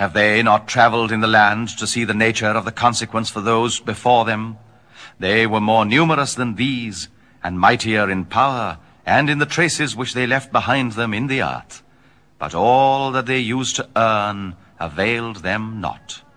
Have they not traveled in the land to see the nature of the consequence for those before them? They were more numerous than these, and mightier in power, and in the traces which they left behind them in the earth. But all that they used to earn availed them not.